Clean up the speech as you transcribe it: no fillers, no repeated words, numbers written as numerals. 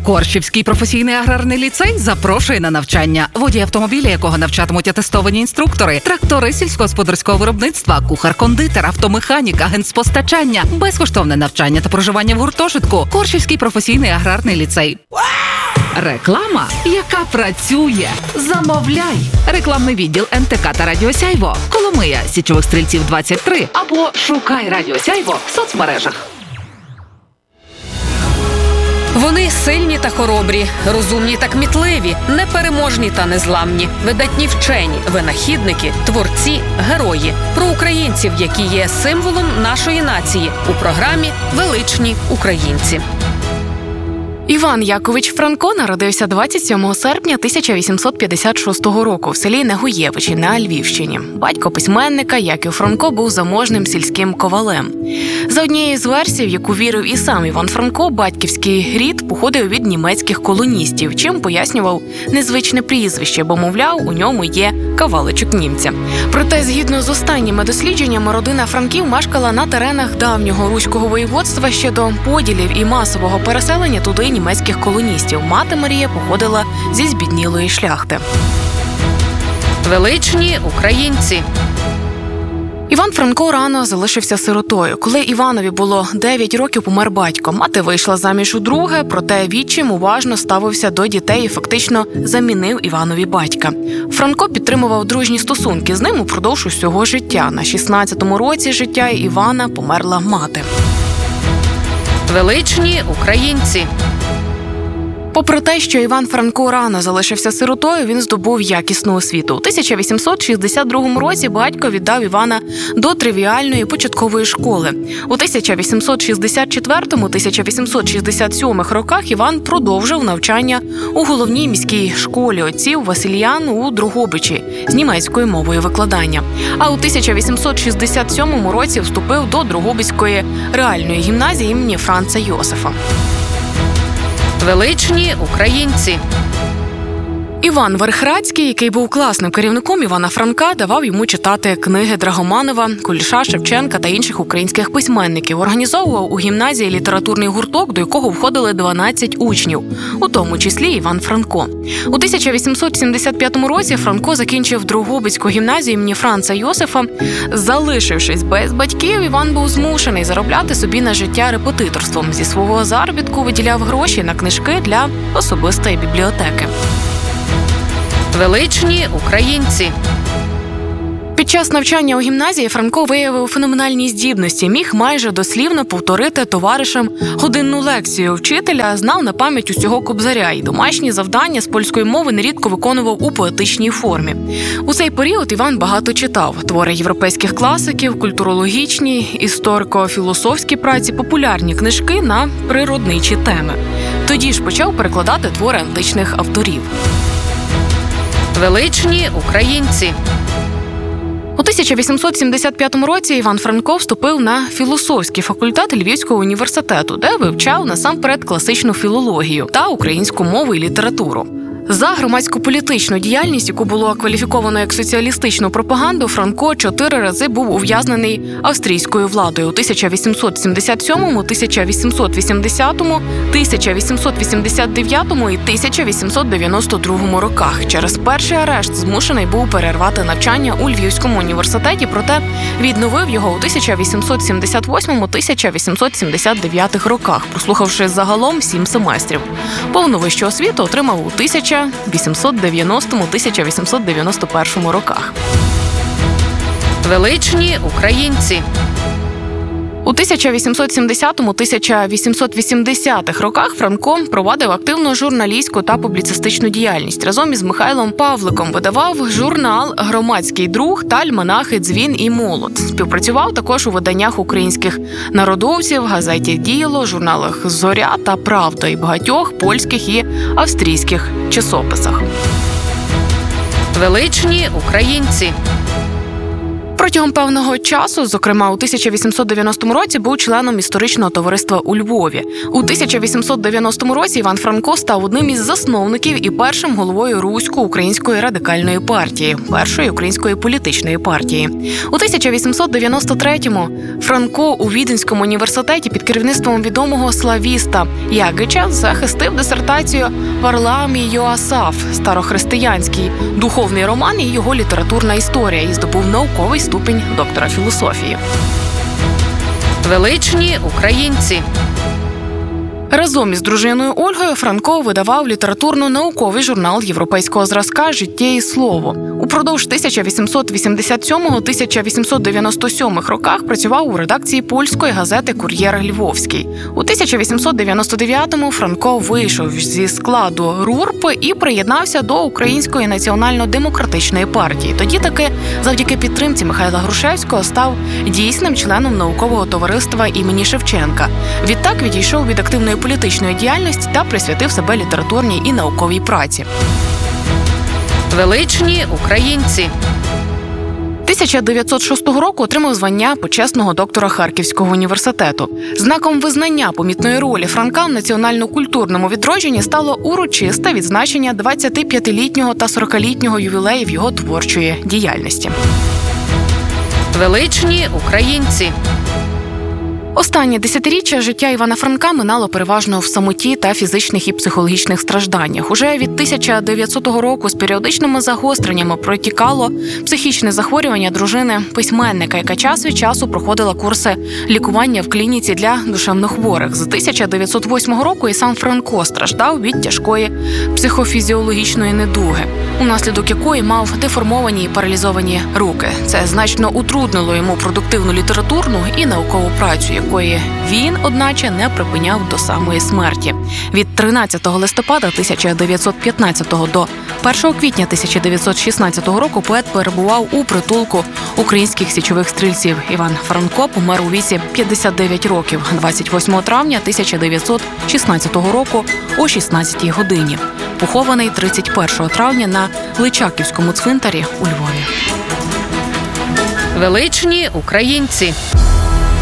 Корщівський професійний аграрний ліцей запрошує на навчання. Водій автомобіля, якого навчатимуть атестовані інструктори, трактори сільськогосподарського виробництва, кухар-кондитер, автомеханік, агент з постачання, безкоштовне навчання та проживання в гуртожитку. Корщівський професійний аграрний ліцей. Реклама, яка працює. Замовляй. Рекламний відділ НТК та Радіо Сяйво. Коломия, Січових Стрільців, 23. Або шукай Радіо Сяйво в соцмережах. Вони сильні та хоробрі, розумні та кмітливі, непереможні та незламні, видатні вчені, винахідники, творці, герої. Про українців, які є символом нашої нації у програмі «Величні українці». Іван Якович Франко народився 27 серпня 1856 року в селі Негуєвичі на Львівщині. Батько письменника Яків Франко був заможним сільським ковалем. За однією з версій, в яку вірив і сам Іван Франко, батьківський рід походив від німецьких колоністів, чим пояснював незвичне прізвище, бо, мовляв, у ньому є кавалочок німця. Проте, згідно з останніми дослідженнями, родина Франків мешкала на теренах давнього руського воєводства ще до поділів і масового переселення туди німецьких колоністів. Мати Марія походила зі збіднілої шляхти. Величні українці. Іван Франко рано залишився сиротою. Коли Іванові було 9 років, помер батько. Мати вийшла заміж удруге, проте відчим уважно ставився до дітей і фактично замінив Іванові батька. Франко підтримував дружні стосунки з ним упродовж усього життя. На 16-му році життя Івана померла мати. Величні українці. Попри те, що Іван Франко рано залишився сиротою, він здобув якісну освіту. У 1862 році батько віддав Івана до тривіальної початкової школи. У 1864-1867 роках Іван продовжив навчання у головній міській школі отців Васильян у Дрогобичі з німецькою мовою викладання. А у 1867 році вступив до Дрогобицької реальної гімназії імені Франца Йосифа. Величні українці. Іван Верхрадський, який був класним керівником Івана Франка, давав йому читати книги Драгоманова, Куліша, Шевченка та інших українських письменників. Організовував у гімназії літературний гурток, до якого входили 12 учнів, у тому числі Іван Франко. У 1875 році Франко закінчив Дрогобицьку гімназію імені Франца Йосифа. Залишившись без батьків, Іван був змушений заробляти собі на життя репетиторством. Зі свого заробітку виділяв гроші на книжки для особистої бібліотеки. Величні українці. Під час навчання у гімназії Франко виявив феноменальні здібності. Міг майже дослівно повторити товаришам годинну лекцію вчителя, знав на пам'ять усього Кобзаря і домашні завдання з польської мови нерідко виконував у поетичній формі. У цей період Іван багато читав. Твори європейських класиків, культурологічні, історико-філософські праці, популярні книжки на природничі теми. Тоді ж почав перекладати твори античних авторів. Величні українці. У 1875 році Іван Франко вступив на філософський факультет Львівського університету, де вивчав насамперед класичну філологію та українську мову і літературу. За громадсько-політичну діяльність, яку було кваліфіковано як соціалістичну пропаганду, Франко 4 рази був ув'язнений австрійською владою у 1877, 1880, 1889 і 1892 роках. Через перший арешт змушений був перервати навчання у Львівському університеті, проте відновив його у 1878-1879 роках, прослухавши загалом 7 семестрів. Повну вищу освіту отримав у 1890-1891 роках. Величні українці. У 1870-1880 роках Франко провадив активну журналістську та публіцистичну діяльність. Разом із Михайлом Павликом видавав журнал «Громадський друг» та альманахи «Дзвін» і «Молот». Співпрацював також у виданнях українських народовців, газеті «Діло», журналах «Зоря» та «Правда» і багатьох польських і австрійських часописах. Величні українці. Протягом певного часу, зокрема у 1890 році, був членом історичного товариства у Львові. У 1890 році Іван Франко став одним із засновників і першим головою Русько-української радикальної партії, першої української політичної партії. У 1893-му Франко у Віденському університеті під керівництвом відомого славіста Ягича захистив дисертацію «Варлаамій Йоасаф. Старохристиянський духовний роман і його літературна історія» і здобув науковий ступінь доктора філософії. Величні українці. Разом із дружиною Ольгою Франко видавав літературно-науковий журнал європейського зразка «Життя і слово». Упродовж 1887-1897 роках працював у редакції польської газети «Кур'єр Львовський». У 1899-му Франко вийшов зі складу РУРП і приєднався до Української національно-демократичної партії. Тоді таки, завдяки підтримці Михайла Грушевського, став дійсним членом наукового товариства імені Шевченка. Відтак відійшов від активної політичної діяльності та присвятив себе літературній і науковій праці. Величні українці. 1906 року отримав звання почесного доктора Харківського університету. Знаком визнання помітної ролі Франка в національно-культурному відродженні стало урочисте відзначення 25-літнього та 40-літнього ювілеїв його творчої діяльності. Величні українці. Останнє десятиріччя життя Івана Франка минало переважно в самоті та фізичних і психологічних стражданнях. Уже від 1900 року з періодичними загостреннями протікало психічне захворювання дружини письменника, яка час від часу проходила курси лікування в клініці для душевнохворих. З 1908 року і сам Франко страждав від тяжкої психофізіологічної недуги, унаслідок якої мав деформовані і паралізовані руки. Це значно утруднило йому продуктивну літературну і наукову працю, якої він, одначе, не припиняв до самої смерті. Від 13 листопада 1915 до 1 квітня 1916 року поет перебував у притулку українських січових стрільців. Іван Франко помер у віці 59 років 28 травня 1916 року о 16-й годині. Похований 31 травня на Личаківському цвинтарі у Львові. Величні українці.